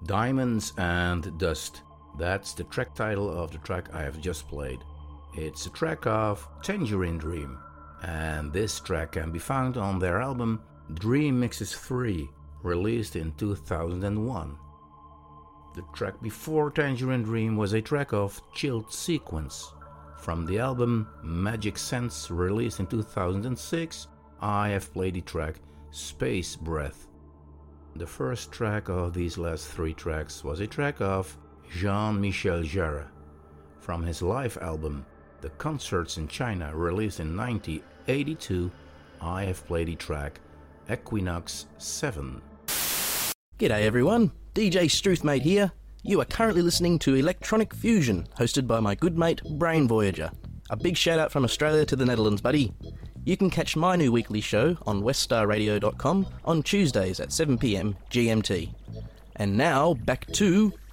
Diamonds and Dust. That's the track title of the track I have just played. It's a track of Tangerine Dream, and this track can be found on their album Dream Mixes 3, released in 2001. The track before Tangerine Dream was a track of Chilled Sequence. From the album Magic Sense, released in 2006, I have played the track Space Breath. The first track of these last three tracks was a track of Jean-Michel Jarre. From his live album The Concerts in China, released in 1982, I have played the track Equinox 7. G'day everyone, DJ Struthmate here. You are currently listening to Electronic Fusion, hosted by my good mate Brain Voyager. A big shout out from Australia to the Netherlands, buddy. You can catch my new weekly show on weststarradio.com on Tuesdays at 7 PM GMT. And now, back to